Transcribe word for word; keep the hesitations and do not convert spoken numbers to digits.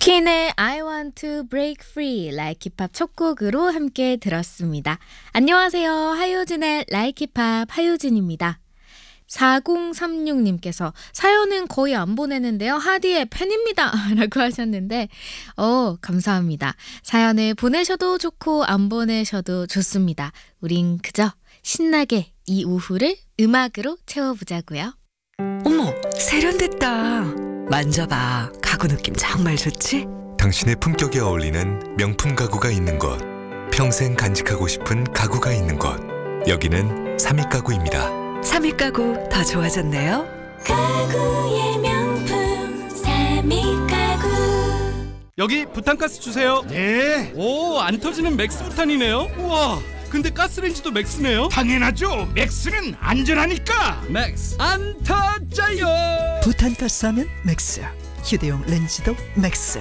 킨의 I want to break free like 힙합 첫 곡으로 함께 들었습니다. 안녕하세요. 하효진의 like 힙합 하효진입니다. 사공삼육님께서 사연은 거의 안 보내는데요. 하디의 팬입니다. 라고 하셨는데 어 감사합니다. 사연을 보내셔도 좋고 안 보내셔도 좋습니다. 우린 그저 신나게 이 오후를 음악으로 채워보자고요. 어머, 세련됐다. 만져봐. 가구 느낌 정말 좋지? 당신의 품격에 어울리는 명품 가구가 있는 곳, 평생 간직하고 싶은 가구가 있는 곳, 여기는 삼익가구입니다. 삼익가구 더 좋아졌네요. 가구의 명품 삼익가구. 여기 부탄가스 주세요. 네, 오, 안 터지는 맥스 부탄이네요. 우와, 근데 가스레인지도 맥스네요. 당연하죠. 맥스는 안전하니까. 맥스 안 터져요. 부탄가스 하면 맥스, 휴대용 렌즈도 맥스.